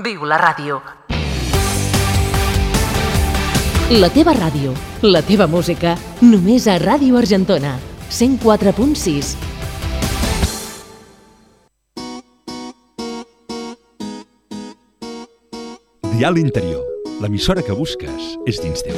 Viu la ràdio. La teva ràdio, la teva música, només a Ràdio Argentona, 104.6. Dial Interior, l'emissora que busques és dins teu.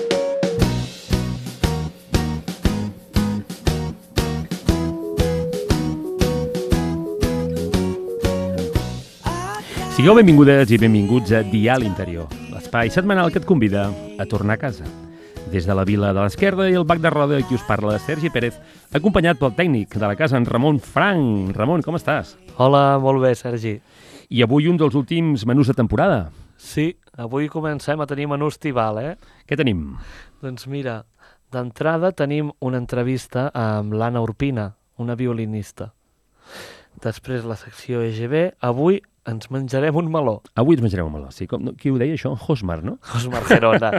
Sigueu benvingudes i benvinguts a Dial Interior, l'espai setmanal que et convida a tornar a casa. Des de la Vila de l'Esquerda i el Bac de Roda, qui us parla, Sergi Pérez, acompanyat pel tècnic de la casa, en Ramon Frank. Ramon, com estàs? Hola, molt bé, Sergi. I avui un dels últims menús de temporada. Sí, avui comencem a tenir menú estival, Què tenim? Doncs mira, d'entrada tenim una entrevista amb l'Anna Urpina, una violinista. Després la secció EGB, avui ens menjarem un meló. Avui ens menjarem un meló, sí. Qui ho deia, això? Hosmar, no? Hosmar Gerona.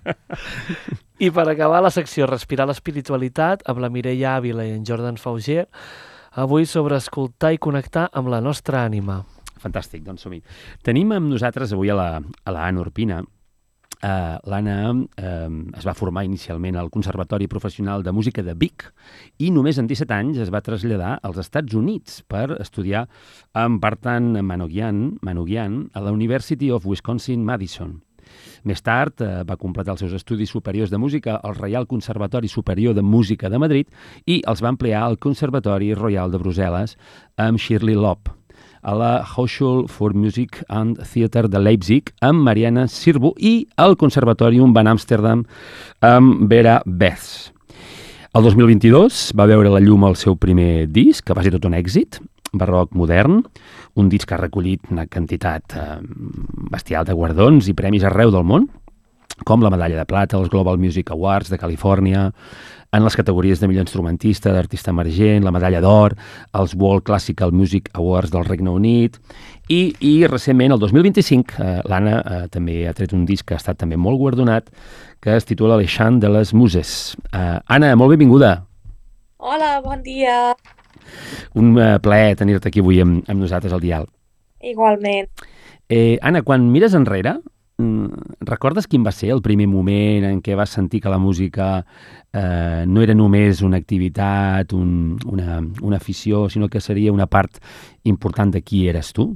I per acabar la secció Respirar l'espiritualitat, amb la Mireia Ávila i en Jordan Fauger, avui sobre escoltar i connectar amb la nostra ànima. Fantàstic, doncs som-hi. Tenim amb nosaltres avui a l'Anna Urpina. L'Anna es va formar inicialment al Conservatori Professional de Música de Vic i només en 17 anys es va traslladar als Estats Units per estudiar amb Bartan Manoogian a la University of Wisconsin-Madison. Més tard va completar els seus estudis superiors de música al Reial Conservatori Superior de Música de Madrid i els va ampliar al Conservatori Royal de Brussel·les amb Shirley Lobb, a la Hochschule für Musik and Theater de Leipzig amb Mariana Sirbu i al Conservatorium van Amsterdam amb Vera Beths. El 2022 va veure la llum el seu primer disc, que va ser tot un èxit, barroc modern, un disc que ha recollit una quantitat bestial de guardons i premis arreu del món, com la medalla de plata als Global Music Awards de Califòrnia, en les categories de millor instrumentista, d'artista emergent, la medalla d'or, els World Classical Music Awards del Regne Unit, i recentment, el 2025, l'Anna també ha tret un disc que ha estat també molt guardonat, que es titula Les Chants de les Muses. Anna, molt benvinguda. Hola, bon dia. Un plaer tenir-te aquí avui amb nosaltres al dial. Igualment. Anna, quan mires enrere, recordes quin va ser el primer moment en què vas sentir que la música no era només una activitat, una afició, sinó que seria una part important de qui eres tu?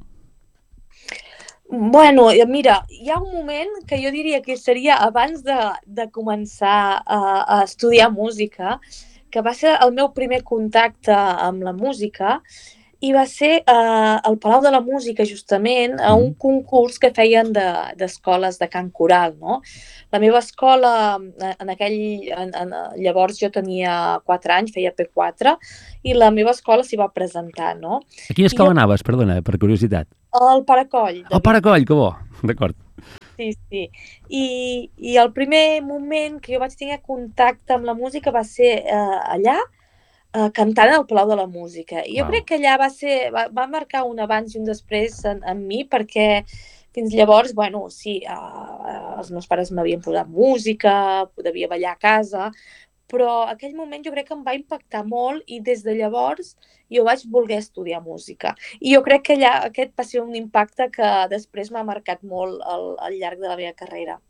Bueno, mira, hi ha un moment que jo diria que seria abans de començar a estudiar música, que va ser el meu primer contacte amb la música, i va ser al Palau de la Música, justament, a un concurs que feien d'escoles de cant coral, no? La meva escola, llavors jo tenia 4 anys, feia P4, i la meva escola s'hi va presentar, no? A quina escola anaves, perdona, per curiositat? Al Paracoll. Al Paracoll, que bo, d'acord. Sí, sí. I el primer moment que jo vaig tenir contacte amb la música va ser allà, cantant al Palau de la Música. I jo crec que allà va marcar un abans i un després en mi, perquè fins llavors, bueno, sí, els meus pares m'havien posat música, devia ballar a casa, però aquell moment jo crec que em va impactar molt i des de llavors jo vaig voler estudiar música. I jo crec que allà aquest va ser un impacte que després m'ha marcat molt al llarg de la meva carrera.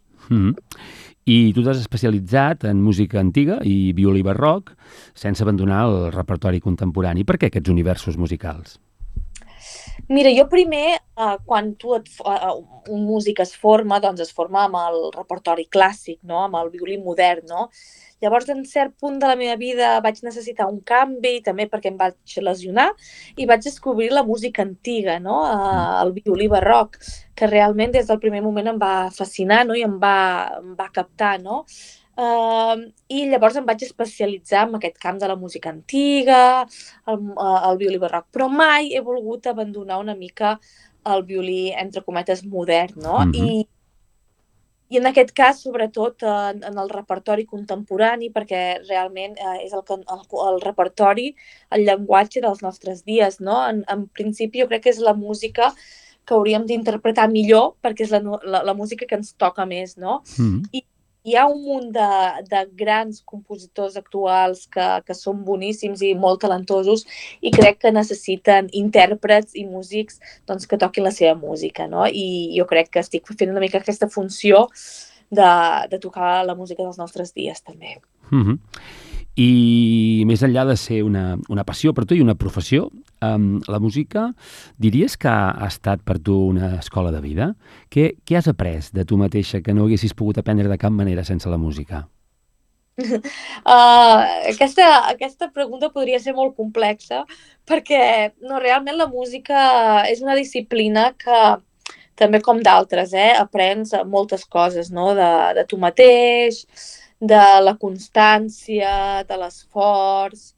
I tu t'has especialitzat en música antiga i violí barroc sense abandonar el repertori contemporani. Per què aquests universos musicals? Mira, jo primer, quan un músic es forma, doncs es forma amb el repertori clàssic, no? Amb el violí modern, no? Llavors, en cert punt de la meva vida vaig necessitar un canvi, també perquè em vaig lesionar, i vaig descobrir la música antiga, no? El violí barroc, que realment des del primer moment em va fascinar, no? I em va captar, no? I llavors em vaig especialitzar en aquest camp de la música antiga, el violí barroc, però mai he volgut abandonar una mica el violí, entre cometes, modern, no? I en aquest cas, sobretot, en el repertori contemporani, perquè realment és el repertori, el llenguatge dels nostres dies, no? En principi, jo crec que és la música que hauríem d'interpretar millor, perquè és la música que ens toca més, no? hi ha un munt de grans compositors actuals que són boníssims i molt talentosos i crec que necessiten intèrprets i músics doncs, que toquin la seva música, no? I jo crec que estic fent una mica aquesta funció de tocar la música dels nostres dies, també. I més enllà de ser una passió per tu i una professió, la música diries que ha estat per tu una escola de vida? Què has après de tu mateixa que no haguessis pogut aprendre de cap manera sense la música? Aquesta pregunta podria ser molt complexa perquè realment la música és una disciplina que també com d'altres, aprens moltes coses, no? De tu mateix, de la constància, de l'esforç,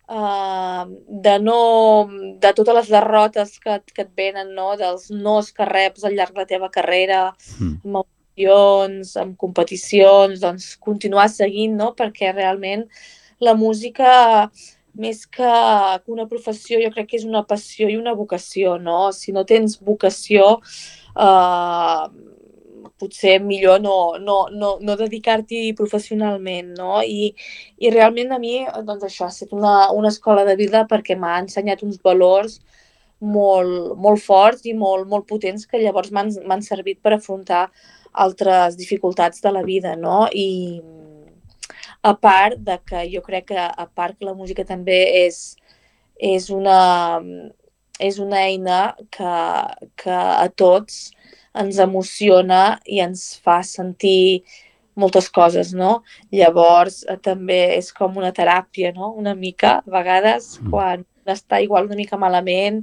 de totes les derrotes que et venen, no? Dels nos que reps al llarg de la teva carrera, amb audicions, amb competicions, doncs continuar seguint, no? Perquè realment la música, més que una professió, jo crec que és una passió i una vocació, no? Si no tens vocació, potser millor no dedicar-t'hi professionalment, no? I realment a mi, doncs això, ha estat una escola de vida perquè m'ha ensenyat uns valors molt, molt forts i molt, molt potents que llavors m'han servit per afrontar altres dificultats de la vida, no? I a part de que jo crec que la música també és una eina que a tots ens emociona i ens fa sentir moltes coses, no? Llavors, també és com una teràpia, no? Una mica, a vegades, quan està igual una mica malament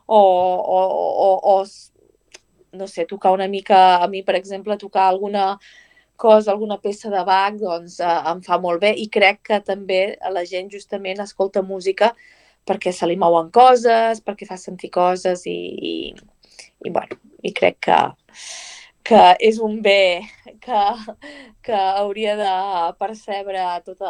o no sé, tocar una mica, a mi, per exemple, tocar alguna cosa, alguna peça de Bach, doncs em fa molt bé i crec que també la gent justament escolta música perquè se li mouen coses, perquè fa sentir coses i crec que és un bé que hauria de percebre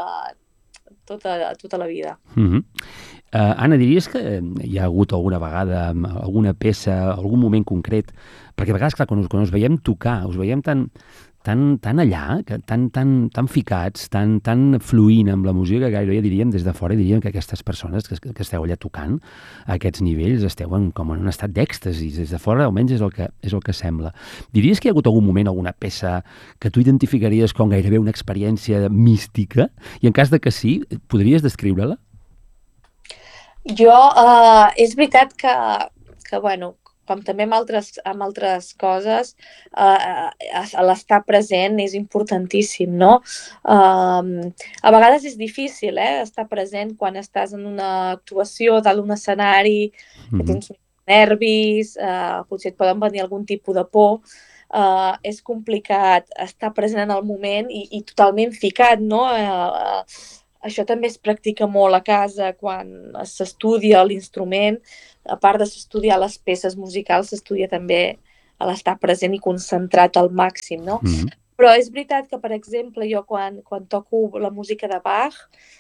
tota la vida. Anna, diries que hi ha hagut alguna vegada, alguna peça, algun moment concret, perquè a vegades, clar, quan us veiem tocar, us veiem tan allà, tan ficats, tan fluint amb la música, que gairebé diríem des de fora, diríem que aquestes persones que esteu allà tocant a aquests nivells esteu com en un estat d'èxtasi, des de fora almenys és el que sembla. Diries que hi ha hagut algun moment, alguna peça que tu identificaries com gairebé una experiència mística? I en cas de que sí, podries descriure-la? Jo, és veritat que bueno, com també amb altres coses, l'estar present és importantíssim, no? A vegades és difícil, estar present quan estàs en una actuació dalt d'un escenari, que tens nervis, potser et poden venir algun tipus de por, és complicat estar present en el moment i totalment ficat, no? Això també es practica molt a casa quan s'estudia l'instrument. A part d'estudiar les peces musicals, s'estudia també a l'estar present i concentrat al màxim, no? Però és veritat que, per exemple, jo quan toco la música de Bach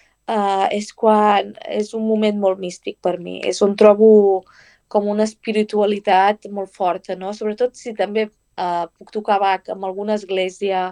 és un moment molt místic per mi. És on trobo com una espiritualitat molt forta, no? Sobretot si també puc tocar Bach en alguna església,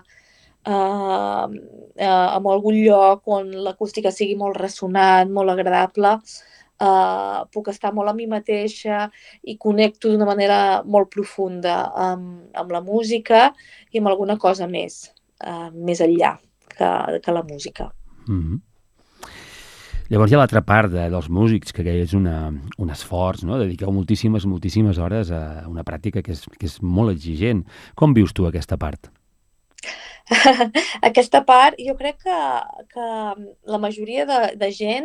en algun lloc on l'acústica sigui molt ressonant, molt agradable, puc estar molt a mi mateixa i connecto d'una manera molt profunda amb la música i amb alguna cosa més enllà que la música. Llavors hi ha l'altra part dels músics, que és un esforç, no? Dediqueu moltíssimes hores a una pràctica que és molt exigent. Com vius tu aquesta part? Aquesta part, jo crec que la majoria de gent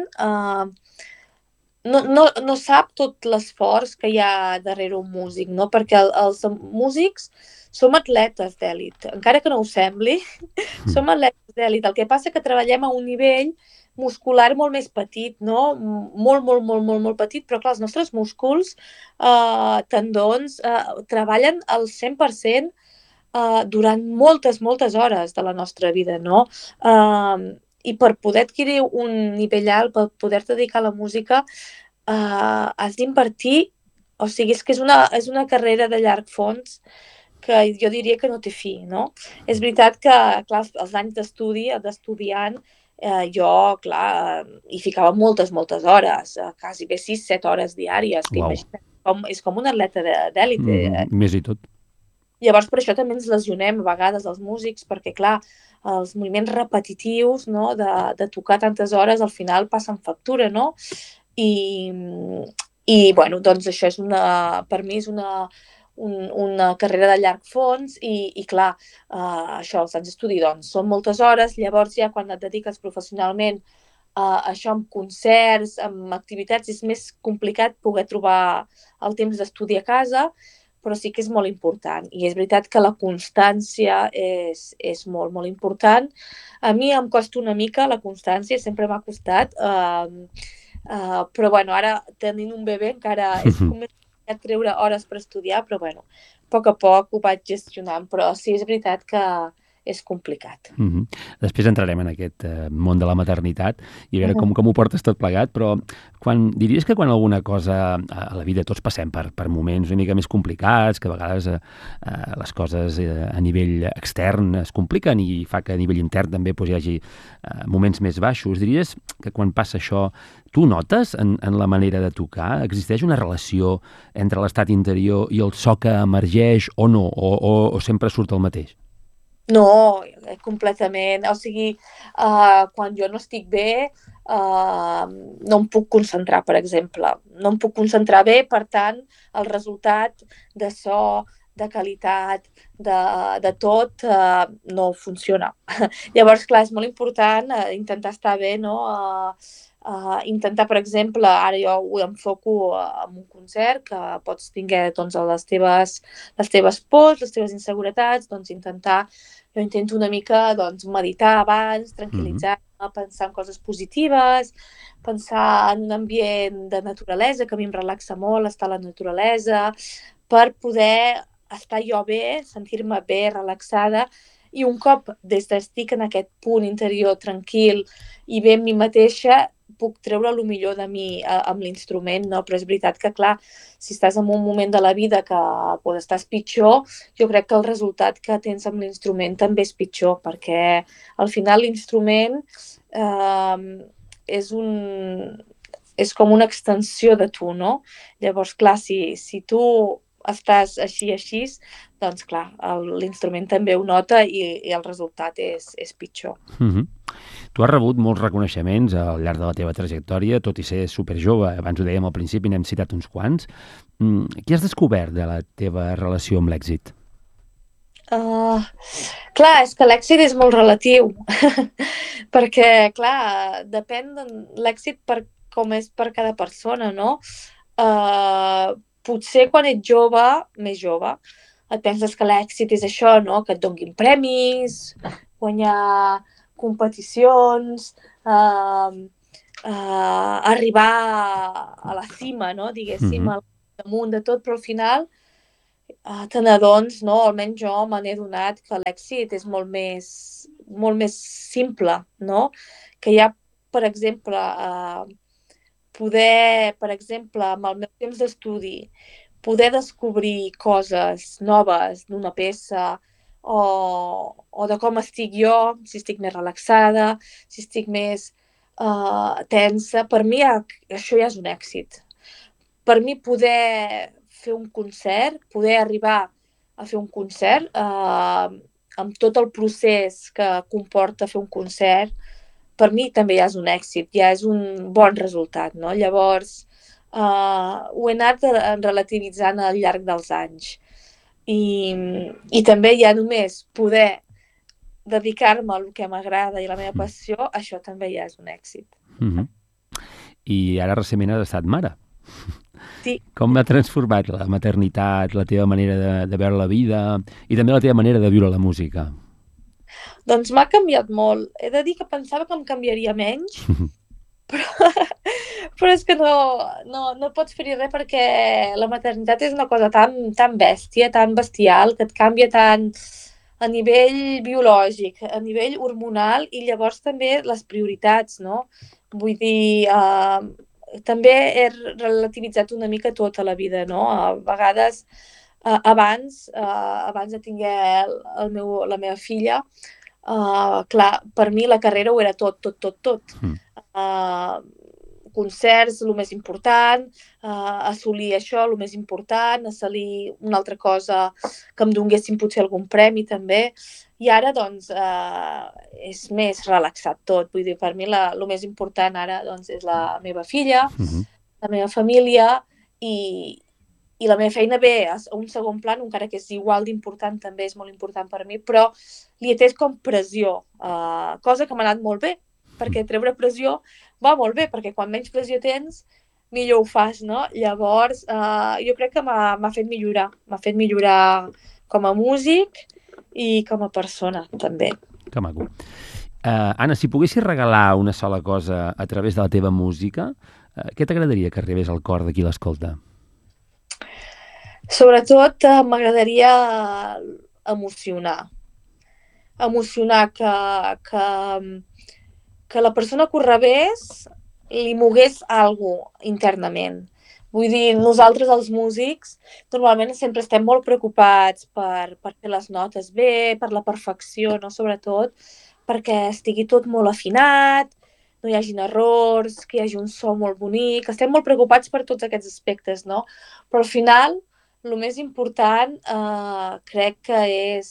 no sap tot l'esforç que hi ha darrere un músic, no? Perquè els músics som atletes d'èlit, encara que no ho sembli, som atletes d'èlit. El que passa que treballem a un nivell muscular molt més petit, no? Molt petit, però clar, els nostres músculs, tendons, treballen al 100% durant moltes hores de la nostra vida, no? I per poder adquirir un nivell alt, per poder-te dedicar a la música, has d'invertir, o sigui, és que és una carrera de llarg fons que jo diria que no té fi, no? És veritat que, clar, els anys d'estudi, d'estudiant, jo, clar, hi ficava moltes hores, quasi bé 6-7 hores diàries, que Uau. imagina't, és com un atleta d'èlite. Més i tot. Llavors, per això també ens lesionem a vegades els músics, perquè, clar, els moviments repetitius, no?, de tocar tantes hores, al final passen factura, no? I bueno, doncs això és per mi és una carrera de llarg fons i clar, això, els anys d'estudi, doncs, són moltes hores, llavors ja quan et dediques professionalment això amb concerts, amb activitats, és més complicat poder trobar el temps d'estudi a casa, però sí que és molt important. I és veritat que la constància és molt, molt important. A mi em costa una mica la constància, sempre m'ha costat, però bueno, ara tenint un bebè encara és com més complicat treure hores per estudiar, però bueno, a poc ho vaig gestionant, però sí, és veritat que és complicat. Després entrarem en aquest món de la maternitat i a veure com ho portes tot plegat, però diries que quan alguna cosa a la vida tots passem per moments una mica més complicats, que a vegades les coses a nivell extern es compliquen i fa que a nivell intern també hi hagi moments més baixos, diries que quan passa això tu notes en la manera de tocar? Existeix una relació entre l'estat interior i el so que emergeix o no? O sempre surt el mateix? No, completament. O sigui, quan jo no estic bé, no em puc concentrar, per exemple. No em puc concentrar bé, per tant, el resultat de so, de qualitat, de tot, no funciona. Llavors, clar, és molt important intentar estar bé, no? Intentar, per exemple, ara jo ho enfoco en un concert, que pots tenir doncs, les teves pors, les teves inseguretats, doncs jo intento una mica doncs, meditar abans, tranquil·litzar-me, pensar en coses positives, pensar en un ambient de naturalesa, que a mi em relaxa molt estar a la naturalesa, per poder estar jo bé, sentir-me bé, relaxada, i un cop des d'estic en aquest punt interior tranquil i bé amb mi mateixa, puc treure el millor de mi amb l'instrument, no? Però és veritat que, clar, si estàs en un moment de la vida que estàs pitjor, jo crec que el resultat que tens amb l'instrument també és pitjor, perquè al final l'instrument és com una extensió de tu, no? Llavors, clar, si tu estàs així, doncs clar, l'instrument també ho nota i el resultat és pitjor. Tu has rebut molts reconeixements al llarg de la teva trajectòria, tot i ser superjove, abans ho dèiem al principi, n'hem citat uns quants. Què has descobert de la teva relació amb l'èxit? Clar, és que l'èxit és molt relatiu, perquè, clar, depèn de l'èxit com és per cada persona, no? Potser quan ets jove, més jove, et penses que l'èxit és això, no? Que et donguin premis, guanyar competicions, arribar a la cima, no? Diguéssim, al damunt de tot, però al final te n'adones, no? Almenys jo me n'he adonat que l'èxit és molt més simple, no? Que hi ha, per exemple, per exemple, amb el meu temps d'estudi, poder descobrir coses noves d'una peça o de com estic jo, si estic més relaxada, si estic més tensa, per mi això ja és un èxit. Per mi poder fer un concert, poder arribar a fer un concert amb tot el procés que comporta fer un concert, per mi també ja és un èxit, ja és un bon resultat, no? Llavors, ho he anat relativitzant al llarg dels anys. I també ja només poder dedicar-me al que m'agrada i la meva passió, això també ja és un èxit. I ara recentment has estat mare. Sí. Com ha transformat la maternitat, la teva manera de veure la vida i també la teva manera de viure la música? Doncs m'ha canviat molt. He de dir que pensava que em canviaria menys, però és que no pots fer-hi res perquè la maternitat és una cosa tan bèstia, tan bestial, que et canvia tant a nivell biològic, a nivell hormonal i llavors també les prioritats, no? Vull dir, també he relativitzat una mica tota la vida, no? A vegades abans de tinguer la meva filla, clar, per mi la carrera ho era tot. Concerts, el més important, assolir això, el més important, assolir una altra cosa que em donguessin potser algun premi també. I ara, doncs, és més relaxat tot. Vull dir, per mi el més important ara doncs, és la meva filla, la meva família i la meva feina ve a un segon plan, encara que és igual d'important, també és molt important per mi, però li he tret com pressió, cosa que m'ha anat molt bé, perquè treure pressió va molt bé, perquè quan menys pressió tens, millor ho fas, no? Llavors, jo crec que m'ha fet millorar com a músic i com a persona, també. Que maco. Anna, si poguessis regalar una sola cosa a través de la teva música, què t'agradaria que arribés al cor de qui l'escolta? Sobretot m'agradaria emocionar que la persona que ho rebés li mogués alguna cosa internament. Vull dir, nosaltres els músics normalment sempre estem molt preocupats per fer les notes bé, per la perfecció, no? Sobretot perquè estigui tot molt afinat, no hi hagin errors, que hi hagi un so molt bonic. Estem molt preocupats per tots aquests aspectes, no? Però al final el més important crec que és,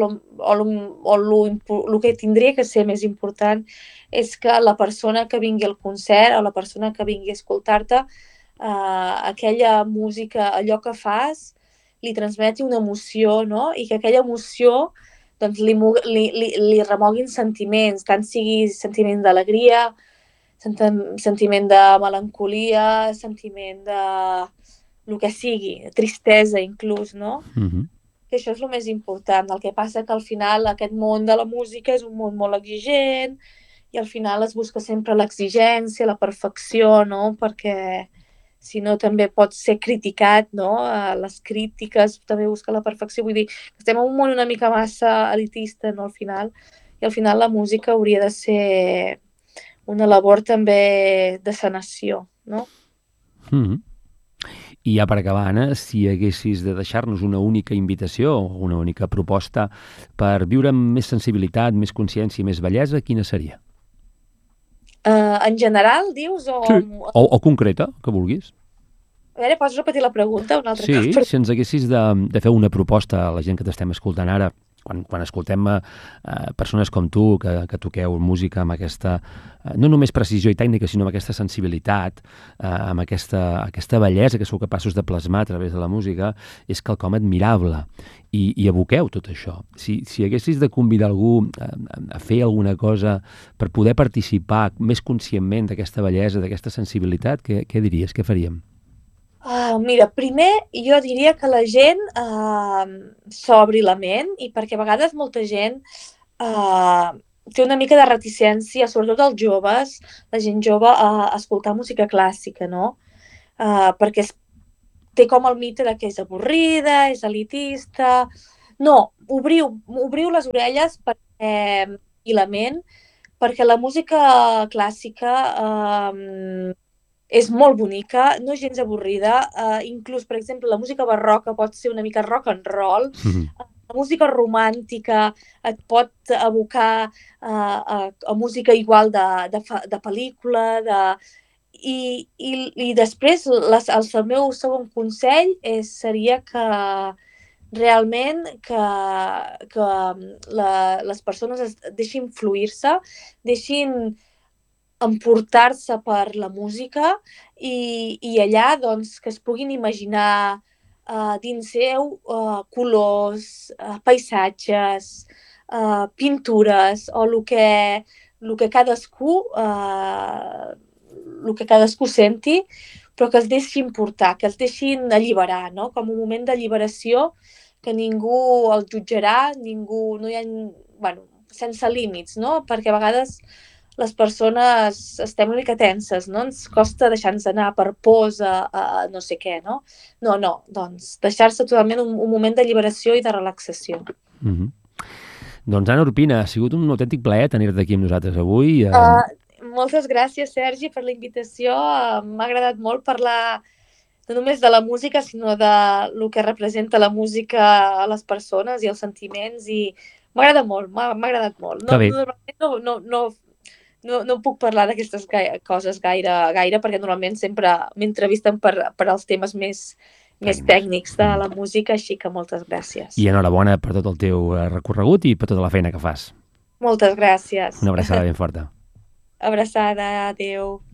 el que tindria que ser més important és que la persona que vingui al concert o la persona que vingui a escoltar-te, aquella música, allò que fas, li transmeti una emoció, no? I que aquella emoció doncs, li remoguin sentiments, tant sigui sentiment d'alegria, sentiment de melancolia, sentiment de el que sigui, tristesa inclús, no? Que això és el més important. El que passa que al final aquest món de la música és un món molt exigent i al final es busca sempre l'exigència, la perfecció, no? Perquè si no també pot ser criticat, no? Les crítiques també busquen la perfecció. Vull dir, estem en un món una mica massa elitista, no? Al final. I al final la música hauria de ser una labor també de sanació, no? I ja per acabar, Anna, si haguessis de deixar-nos una única invitació o una única proposta per viure amb més sensibilitat, més consciència i més bellesa, quina seria? En general, dius? Sí. O concreta, que vulguis. A veure, pots repetir la pregunta un altre cop? Sí, si ens haguessis de fer una proposta a la gent que t'estem escoltant ara, quan escoltem persones com tu, que toqueu música amb aquesta, no només precisió i tècnica, sinó amb aquesta sensibilitat, amb aquesta bellesa que sou capaços de plasmar a través de la música, és quelcom admirable. I aboqueu tot això. Si haguessis de convidar algú a fer alguna cosa per poder participar més conscientment d'aquesta bellesa, d'aquesta sensibilitat, què diries? Què faríem? Mira, primer jo diria que la gent s'obri la ment i perquè a vegades molta gent té una mica de reticència, sobretot els joves, la gent jove, a escoltar música clàssica, no? Perquè té com el mite de que és avorrida, és elitista... No, obriu les orelles i la ment, perquè la música clàssica és molt bonica, no és gens avorrida, inclús, per exemple, la música barroca pot ser una mica rock and roll, la música romàntica et pot abocar a música igual de pel·lícula, i després el meu segon consell seria que realment que les persones es deixin fluir-se, deixin emportar-se per la música i allà doncs, que es puguin imaginar dins seu colors, paisatges, pintures o el que cadascú senti, però que es deixin portar, que es deixin alliberar, no? Com un moment d'alliberació que ningú el jutjarà, no hi ha, sense límits, no? Perquè a vegades les persones estem una mica tenses, no? Ens costa deixar-nos anar per pors a no sé què, no? No, doncs deixar-se totalment un moment d'alliberació i de relaxació. Doncs Anna Urpina, ha sigut un autèntic plaer tenir-te aquí amb nosaltres avui. Moltes gràcies, Sergi, per la invitació. M'ha agradat molt parlar no només de la música, sinó de el que representa la música a les persones i els sentiments, i m'agrada molt, m'ha agradat molt. Que bé. Normalment no puc parlar d'aquestes coses gaire, perquè normalment sempre m'entrevisten per als temes més tècnics de la música, així que moltes gràcies. I enhorabona per tot el teu recorregut i per tota la feina que fas. Moltes gràcies. Una abraçada ben forta. Abraçada, adeu.